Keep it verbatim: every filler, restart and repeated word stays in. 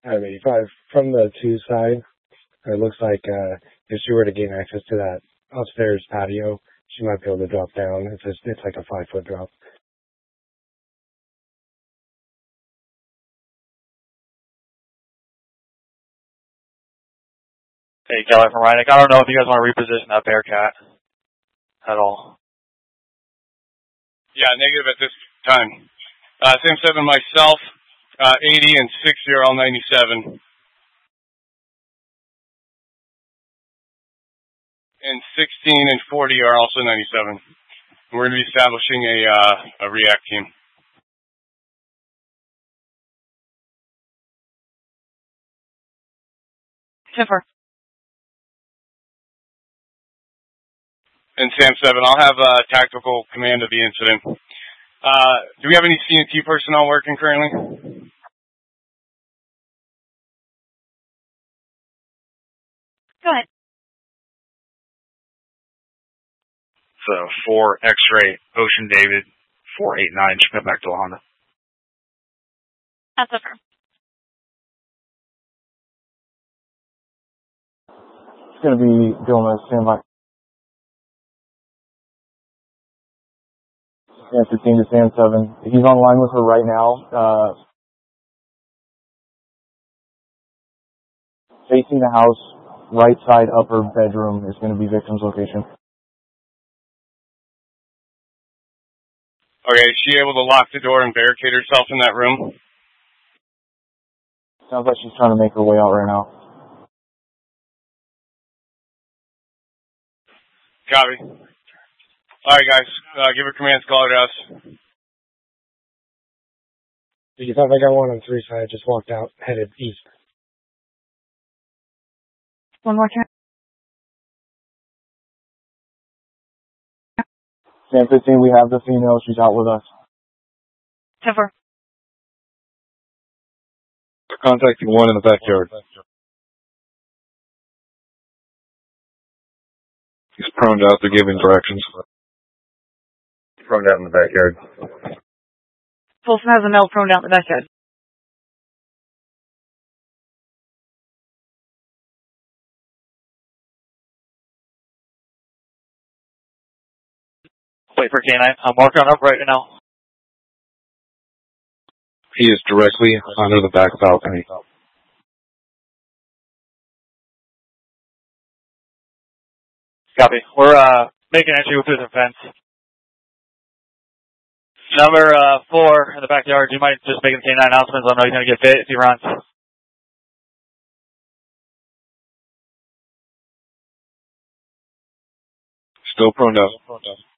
Out of eighty-five. From the two side, it looks like uh, if she were to gain access to that upstairs patio, she might be able to drop down. It's just, it's like a five foot drop. Hey, Kelly from Rhinebeck. I don't know if you guys want to reposition that Bearcat at all. Yeah, negative at this time. Uh, Sam seven myself, uh, eighty and sixty are all ninety-seven. And sixteen and forty are also ninety-seven. We're going to be establishing a, uh, a react team. Jennifer. And Sam seven, I'll have uh, tactical command of the incident. Uh, do we have any C N T personnel working currently? Go ahead. So four X-ray Ocean David four eight nine should come back to La Honda. That's affirmed. It's going to be Gomez, standby. Sam fifteen to Sam seven. He's online with her right now. Uh, facing the house, right side upper bedroom is going to be victim's location. Okay, is she able to lock the door and barricade herself in that room? Sounds like she's trying to make her way out right now. Copy. Alright guys, uh, give her commands, call her to us. eighty-five, I got one on three side, just walked out, headed east. One more time. Sam fifteen, we have the female. She's out with us. Jennifer. Contacting one in the backyard. He's prone out to giving directions. Prone out in the backyard. Folsom has a male prone out in the backyard. Wait for K nine. I'm walking up right now. He is directly under the back balcony. Copy. We're uh, making entry through the fence. Number uh, four in the backyard. You might just make the K nine announcements. I know he's going to get bit if he runs. Still prone out.